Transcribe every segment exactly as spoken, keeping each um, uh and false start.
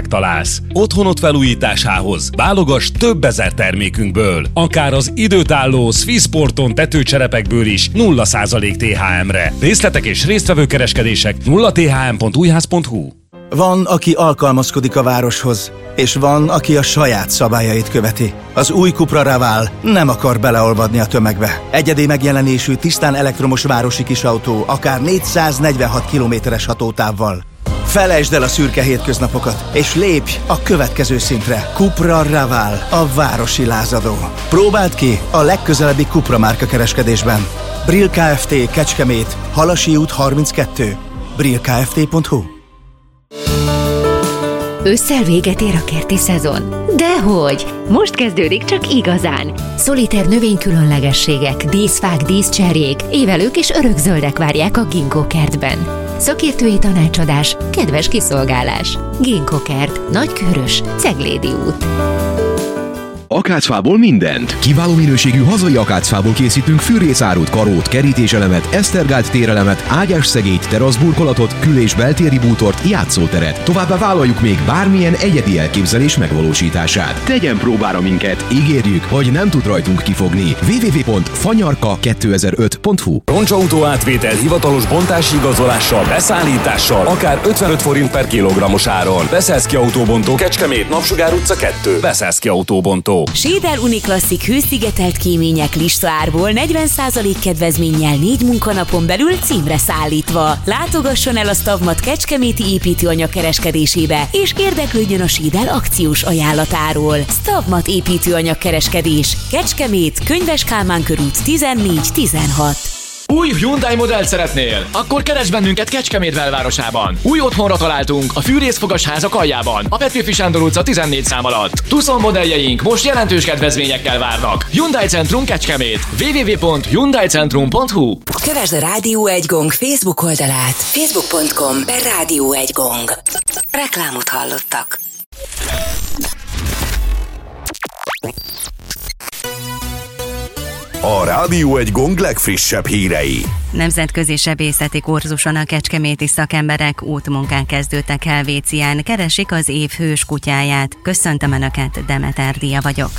megtalálsz. Otthonod felújításához válogass több ezer termékünkből, akár az időtálló Swissporton tetőcserepekből is nulla százalék té há emre. Részletek és résztvevő kereskedések nulla t h m pont újház pont h u. Van, aki alkalmazkodik a városhoz, és van, aki a saját szabályait követi. Az új Cupra Raval nem akar beleolvadni a tömegbe. Egyedi megjelenésű, tisztán elektromos városi kisautó, akár négyszáznegyvenhat kilométeres hatótávval. Felejtsd el a szürke hétköznapokat, és lépj a következő szintre. Cupra Raval, a városi lázadó. Próbáld ki a legközelebbi Cupra márka kereskedésben. Brill Kft. Kecskemét, Halasi út harminckettő, brill kft pont h u. Ősszel véget ér a kerti szezon? Dehogy! Most kezdődik csak igazán! Szoliter növénykülönlegességek, díszfák, díszcserjék, évelők és örökzöldek várják a Ginkgo kertben. Szakértői tanácsadás, kedves kiszolgálás. Ginkgo kert, Nagykőrös, Ceglédi út. Akácfából mindent. Kiváló minőségű hazai akácfából készítünk fűrészárút, karót, kerítéselemet, esztergált térelemet, ágyásszegélyt, teraszburkolatot, kül- és beltéri bútort, játszóteret. Továbbá vállaljuk még bármilyen egyedi elképzelés megvalósítását. Tegyen próbára minket, ígérjük, hogy nem tud rajtunk kifogni. double-u double-u double-u pont fanyarka kétezer-öt pont h u. Roncsautó átvétel hivatalos bontási igazolással, beszállítással, akár ötvenöt forint per kilogrammos áron. Beszélszki Autóbontó, Kecskemét, Napsugár utca kettő. Beszélszki Autóbontó. Séder Uniklasszik hőszigetelt kémények listaárból negyven százalék kedvezménnyel négy munkanapon belül címre szállítva. Látogasson el a Stavmat kecskeméti építőanyag kereskedésébe, és érdeklődjön a Séder akciós ajánlatáról. Stavmat építőanyag kereskedés. Kecskemét, Könyves Kálmán körút tizennégy tizenhat. Új Hyundai modellt szeretnél? Akkor keresd bennünket Kecskemét belvárosában. Új otthonra találtunk a fűrészfogasházak aljában, a Petőfi Sándor utca tizennégy szám alatt. Tucson modelljeink most jelentős kedvezményekkel várnak. Hyundai Centrum Kecskemét. double-u double-u double-u pont hyundai centrum pont h u. Kövesd a Rádió egy Gong Facebook oldalát. facebook pont com per Rádió egy Gong. Reklámot hallottak. A Rádió egy Gong legfrissebb hírei. Nemzetközi sebészeti kurzuson a kecskeméti szakemberek útmunkán kezdődtek Helvécián, keresik az év hős kutyáját. Köszöntöm Önöket, Demeter Dia vagyok.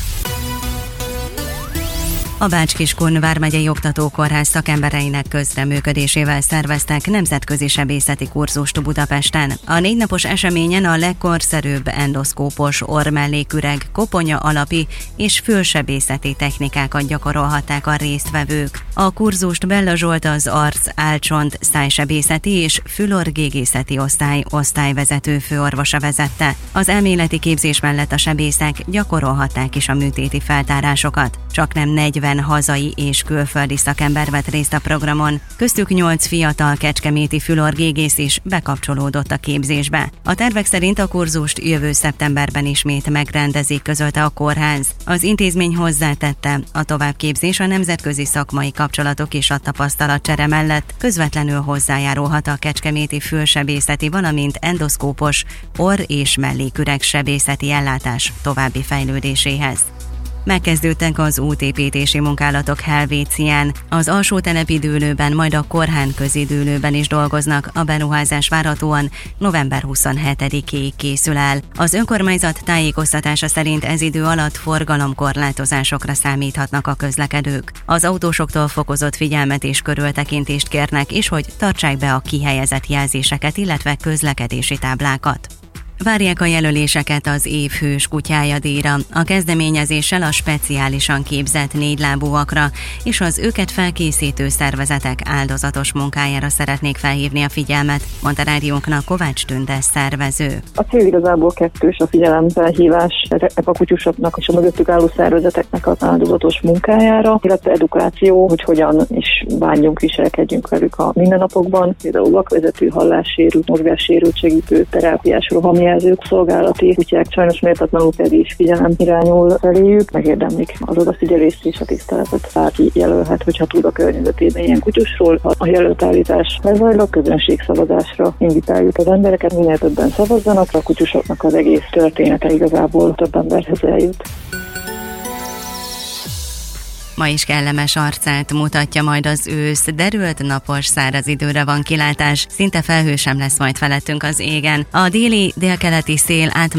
A Bács-Kiskun vármegyei oktatókórház szakembereinek közreműködésével szerveztek nemzetközi sebészeti kurzust Budapesten. A négy napos eseményen a legkorszerűbb endoszkópos orrmelléküreg, koponya alapi és fülsebészeti technikákat gyakorolhatták a résztvevők. A kurzust Bella Zsolt, az arc, álcsont, szájsebészeti és fülorrgégészeti osztály osztályvezető főorvosa vezette. Az elméleti képzés mellett a sebészek gyakorolhatták is a műtéti feltárásokat. Csaknem negyven hazai és külföldi szakember vett részt a programon, köztük nyolc fiatal kecskeméti fülorrgégész is bekapcsolódott a képzésbe. A tervek szerint a kurzust jövő szeptemberben ismét megrendezik, közölte a kórház. Az intézmény hozzátette, a továbbképzés a nemzetközi szakmai kapcsolatok és a tapasztalatcsere mellett közvetlenül hozzájárulhat a kecskeméti fülsebészeti, valamint endoszkópos orr- és melléküreg sebészeti ellátás további fejlődéséhez. Megkezdődtek az útépítési munkálatok Helvécián. Az alsó telepi dűlőben, majd a Korhán közi dűlőben is dolgoznak, a beruházás várhatóan november huszonhetedikéig készül el. Az önkormányzat tájékoztatása szerint ez idő alatt forgalomkorlátozásokra számíthatnak a közlekedők. Az autósoktól fokozott figyelmet és körültekintést kérnek, és hogy tartsák be a kihelyezett jelzéseket, illetve közlekedési táblákat. Várják a jelöléseket az év hős kutyája díjra. A kezdeményezéssel a speciálisan képzett négylábúakra és az őket felkészítő szervezetek áldozatos munkájára szeretnék felhívni a figyelmet, mondta rádiónknak Kovács Tünde szervező. A cél igazából kettős, a figyelemfelhívás ezeknek a kutyusoknak és a mögöttük álló szervezeteknek az áldozatos munkájára, illetve edukáció, hogy hogyan is bánjunk, viselkedjünk velük a mindennapokban, például vakvezető, hallássérült, mozgássérült segítő, terápiás rohamjelzők, szolgálati kutyák sajnos méltatlanul pedig is figyelem irányul feléjük, megérdemlik az odafigyelést és a tiszteletet. Bárki jelölhet, hogyha tud a környezetében ilyen kutyusról. Ha a jelöltállítás lezajlott, közönségszavazásra invitáljuk az embereket, minél többen szavazzanak, a kutyusoknak az egész története igazából több emberhez eljut. Ma is kellemes arcát mutatja majd az ősz, derült, napos, száraz időre van kilátás, szinte felhő sem lesz majd felettünk az égen. A déli, délkeleti szél át